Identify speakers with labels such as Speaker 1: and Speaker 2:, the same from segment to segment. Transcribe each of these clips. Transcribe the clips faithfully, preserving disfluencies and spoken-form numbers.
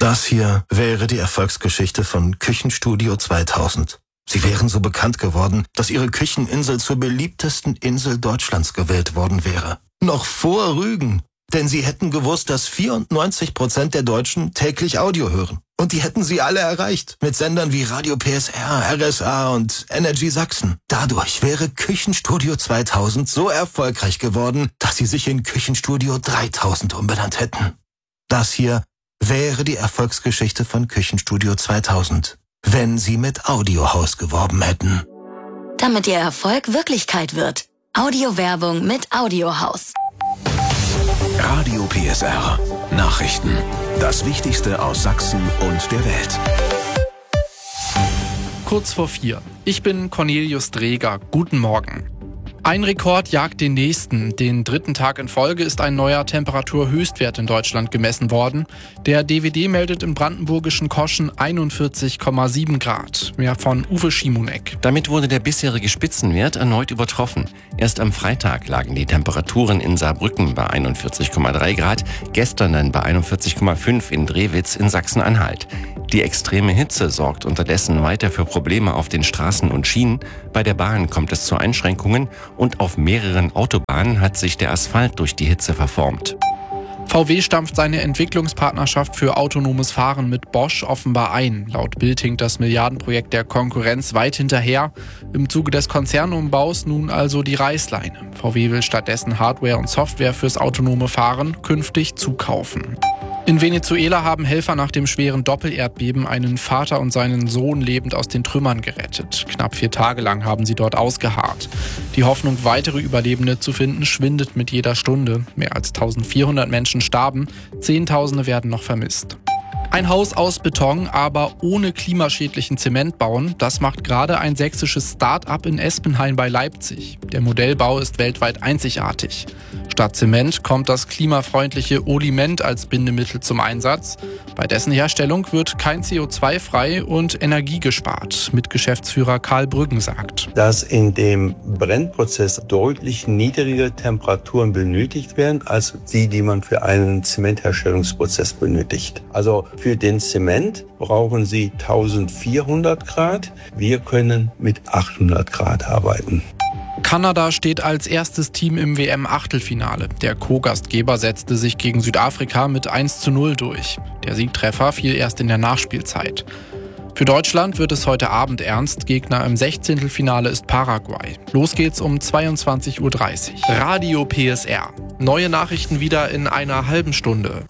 Speaker 1: Das hier wäre die Erfolgsgeschichte von Küchenstudio zweitausend. Sie wären so bekannt geworden, dass ihre Kücheninsel zur beliebtesten Insel Deutschlands gewählt worden wäre. Noch vor Rügen. Denn sie hätten gewusst, dass vierundneunzig Prozent der Deutschen täglich Audio hören. Und die hätten sie alle erreicht. Mit Sendern wie Radio P S R, R S A und Energy Sachsen. Dadurch wäre Küchenstudio zweitausend so erfolgreich geworden, dass sie sich in Küchenstudio dreitausend umbenannt hätten. Das hier wäre die Erfolgsgeschichte von Küchenstudio zweitausend, wenn sie mit Audiohaus geworben hätten.
Speaker 2: Damit ihr Erfolg Wirklichkeit wird. Audiowerbung mit Audiohaus.
Speaker 3: Radio P S R. Nachrichten. Das Wichtigste aus Sachsen und der Welt.
Speaker 4: Kurz vor vier. Ich bin Cornelius Dreger. Guten Morgen. Ein Rekord jagt den nächsten. Den dritten Tag in Folge ist ein neuer Temperaturhöchstwert in Deutschland gemessen worden. Der D W D meldet im brandenburgischen Koschen einundvierzig Komma sieben Grad. Mehr von Uwe Schimonek.
Speaker 5: Damit wurde der bisherige Spitzenwert erneut übertroffen. Erst am Freitag lagen die Temperaturen in Saarbrücken bei einundvierzig Komma drei Grad, gestern dann bei einundvierzig Komma fünf in Drewitz in Sachsen-Anhalt. Die extreme Hitze sorgt unterdessen weiter für Probleme auf den Straßen und Schienen. Bei der Bahn kommt es zu Einschränkungen und auf mehreren Autobahnen hat sich der Asphalt durch die Hitze verformt.
Speaker 4: V W stampft seine Entwicklungspartnerschaft für autonomes Fahren mit Bosch offenbar ein. Laut Bild hinkt das Milliardenprojekt der Konkurrenz weit hinterher. Im Zuge des Konzernumbaus nun also die Reißleine. V W will stattdessen Hardware und Software fürs autonome Fahren künftig zukaufen. In Venezuela haben Helfer nach dem schweren Doppelerdbeben einen Vater und seinen Sohn lebend aus den Trümmern gerettet. Knapp vier Tage lang haben sie dort ausgeharrt. Die Hoffnung, weitere Überlebende zu finden, schwindet mit jeder Stunde. Mehr als eintausendvierhundert Menschen starben, Zehntausende werden noch vermisst. Ein Haus aus Beton, aber ohne klimaschädlichen Zement bauen, das macht gerade ein sächsisches Start-up in Espenhain bei Leipzig. Der Modellbau ist weltweit einzigartig. Statt Zement kommt das klimafreundliche Oliment als Bindemittel zum Einsatz. Bei dessen Herstellung wird kein C O zwei frei und Energie gespart, Mitgeschäftsführer Karl Brüggen sagt.
Speaker 6: Dass in dem Brennprozess deutlich niedrigere Temperaturen benötigt werden, als die, die man für einen Zementherstellungsprozess benötigt. Also für den Zement brauchen Sie eintausendvierhundert Grad. Wir können mit achthundert Grad arbeiten.
Speaker 4: Kanada steht als erstes Team im W M-Achtelfinale. Der Co-Gastgeber setzte sich gegen Südafrika mit eins zu null durch. Der Siegtreffer fiel erst in der Nachspielzeit. Für Deutschland wird es heute Abend ernst. Gegner im Sechzehntelfinale ist Paraguay. Los geht's um zweiundzwanzig Uhr dreißig. Radio P S R. Neue Nachrichten wieder in einer halben Stunde.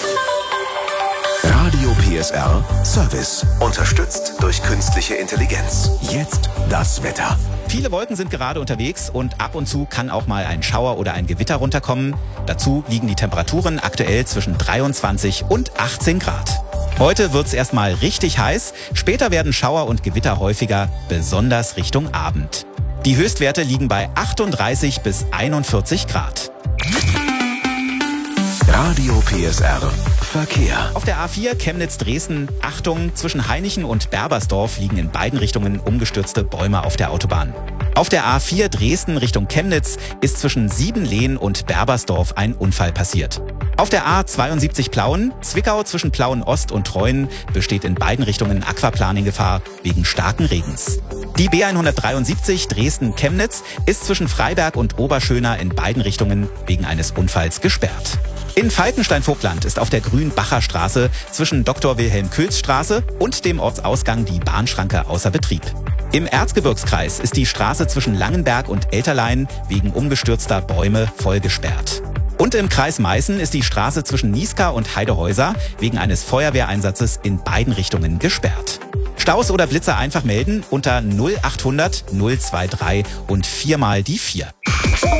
Speaker 3: Radio P S R Service. Unterstützt durch künstliche Intelligenz. Jetzt das Wetter.
Speaker 7: Viele Wolken sind gerade unterwegs und ab und zu kann auch mal ein Schauer oder ein Gewitter runterkommen. Dazu liegen die Temperaturen aktuell zwischen dreiundzwanzig und achtzehn Grad. Heute wird's erstmal richtig heiß. Später werden Schauer und Gewitter häufiger, besonders Richtung Abend. Die Höchstwerte liegen bei achtunddreißig bis einundvierzig Grad.
Speaker 3: Radio P S R Verkehr.
Speaker 7: Auf der A vier Chemnitz-Dresden, Achtung, zwischen Hainichen und Berbersdorf liegen in beiden Richtungen umgestürzte Bäume auf der Autobahn. Auf der A vier Dresden Richtung Chemnitz ist zwischen Siebenlehen und Berbersdorf ein Unfall passiert. Auf der A zweiundsiebzig Plauen, Zwickau zwischen Plauen Ost und Treuen besteht in beiden Richtungen Aquaplaning-Gefahr wegen starken Regens. Die B hundertdreiundsiebzig Dresden-Chemnitz ist zwischen Freiberg und Oberschöner in beiden Richtungen wegen eines Unfalls gesperrt. In Falkenstein-Vogtland ist auf der Grünbacher Straße zwischen Doktor Wilhelm Köhls Straße und dem Ortsausgang die Bahnschranke außer Betrieb. Im Erzgebirgskreis ist die Straße zwischen Langenberg und Elterlein wegen umgestürzter Bäume voll gesperrt. Und im Kreis Meißen ist die Straße zwischen Nieská und Heidehäuser wegen eines Feuerwehreinsatzes in beiden Richtungen gesperrt. Staus oder Blitzer einfach melden unter null achthundert null drei drei und viermal die vier.